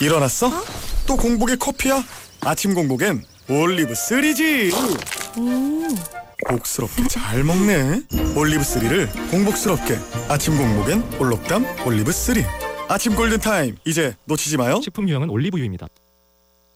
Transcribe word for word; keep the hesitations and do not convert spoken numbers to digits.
일어났어? 어? 또 공복에 커피야? 아침 공복엔 올리브 쓰리지. 음. 복스럽게 잘 먹네. 올리브 쓰리를 공복스럽게. 아침 공복엔 올록담 올리브 쓰리. 아침 골든타임, 이제 놓치지 마요. 식품 유형은 올리브유입니다.